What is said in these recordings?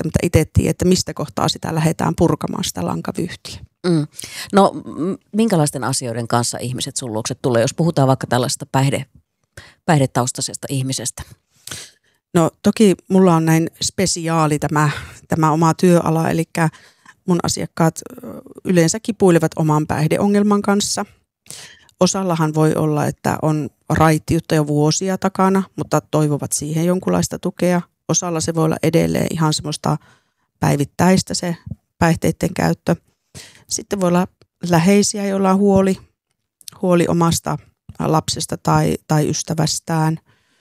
välttämättä itse tiedä, että mistä kohtaa sitä lähdetään purkamaan sitä lankavyyhtiä. No minkälaisten asioiden kanssa ihmiset sun luokse tulee, jos puhutaan vaikka tällaista päihdetaustaisesta ihmisestä? No toki mulla on näin spesiaali tämä oma työala, eli mun asiakkaat yleensä kipuilevat oman päihdeongelman kanssa. Osallahan voi olla, että on raittiutta jo vuosia takana, mutta toivovat siihen jonkunlaista tukea. Osalla se voi olla edelleen ihan semmoista päivittäistä se päihteiden käyttö. Sitten voi olla läheisiä, joilla on huoli omasta lapsesta tai ystävästään.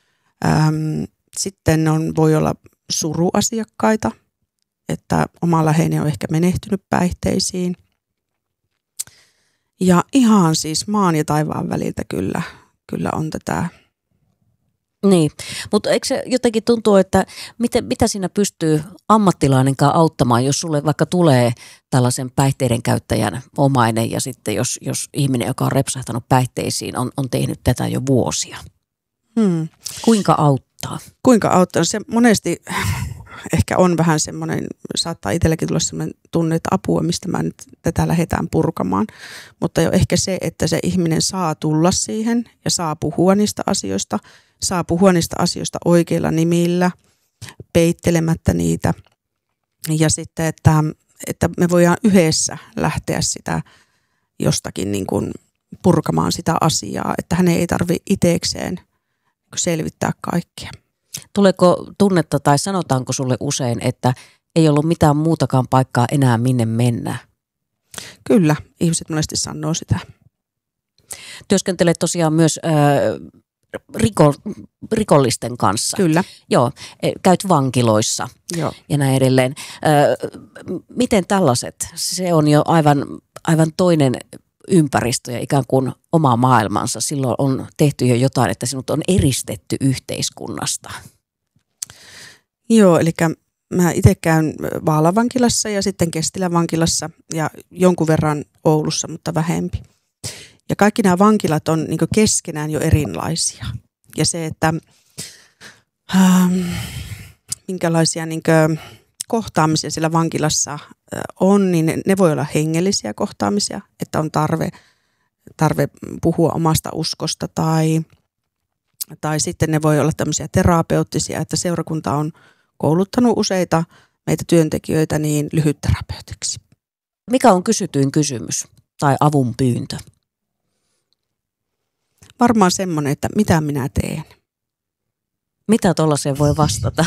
Sitten voi olla suruasiakkaita, että oma läheinen on ehkä menehtynyt päihteisiin. Ja ihan siis maan ja taivaan väliltä kyllä on tätä. Niin, mutta eikö se jotenkin tuntuu, että mitä siinä pystyy ammattilainenkaan auttamaan, jos sulle vaikka tulee tällaisen päihteiden käyttäjän omainen ja sitten jos ihminen, joka on repsahtanut päihteisiin, on tehnyt tätä jo vuosia. Kuinka auttaa? Kuinka auttaa? Se monesti ehkä on vähän semmoinen, saattaa itselläkin tulla semmoinen tunne, että apua, mistä mä nyt tätä lähdetään purkamaan. Mutta jo ehkä se, että se ihminen saa tulla siihen ja saa puhua niistä asioista oikeilla nimillä, peittelemättä niitä. Ja sitten, että me voidaan yhdessä lähteä sitä jostakin niin kuin purkamaan sitä asiaa, että hänen ei tarvitse itsekseen selvittää kaikkea. Tuleeko tunnetta tai sanotaanko sulle usein, että ei ollut mitään muutakaan paikkaa enää minne mennä? Kyllä, ihmiset monesti sanoo sitä. Työskentelet tosiaan myös rikollisten kanssa. Kyllä. Joo, käyt vankiloissa. Joo. Ja näin edelleen. Miten tällaiset? Se on jo aivan toinen ympäristö ja ikään kuin oma maailmansa. Silloin on tehty jo jotain, että sinut on eristetty yhteiskunnasta. Joo, eli mä itse käyn Vaalan vankilassa ja sitten Kestilän vankilassa ja jonkun verran Oulussa, mutta vähempi. Ja kaikki nämä vankilat on niin kuin keskenään jo erilaisia. Ja se, että minkälaisia niin kuin kohtaamisia siellä vankilassa on, niin ne voi olla hengellisiä kohtaamisia, että on tarve puhua omasta uskosta tai sitten ne voi olla tämmöisiä terapeuttisia, että seurakunta on kouluttanut useita meitä työntekijöitä niin lyhytterapeutiksi. Mikä on kysytyin kysymys tai avun pyyntö? Varmaan semmoinen, että mitä minä teen. Mitä tuollaiseen voi vastata?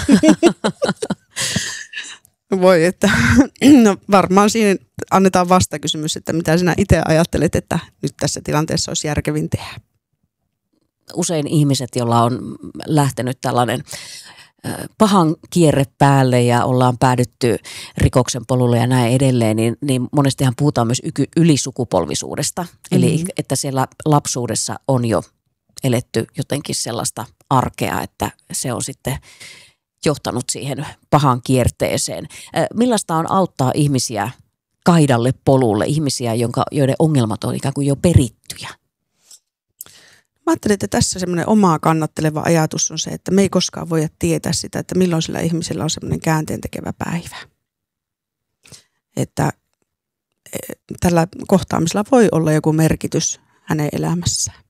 Voi, että no varmaan siinä annetaan vastakysymys, että mitä sinä itse ajattelet, että nyt tässä tilanteessa olisi järkevin tehdä. Usein ihmiset, joilla on lähtenyt tällainen pahan kierre päälle ja ollaan päädytty rikoksen polulle ja näin edelleen, niin monestihan puhutaan myös ylisukupolvisuudesta. Eli että siellä lapsuudessa on jo eletty jotenkin sellaista arkea, että se on sitten johtanut siihen pahan kierteeseen. Millaista on auttaa ihmisiä kaidalle polulle, ihmisiä, joiden ongelmat on ikään kuin jo perittyjä? Mä ajattelin, että tässä semmoinen omaa kannatteleva ajatus on se, että me ei koskaan voida tietää sitä, että milloin sillä ihmisellä on semmoinen käänteentekevä päivä. Että tällä kohtaamisella voi olla joku merkitys hänen elämässään.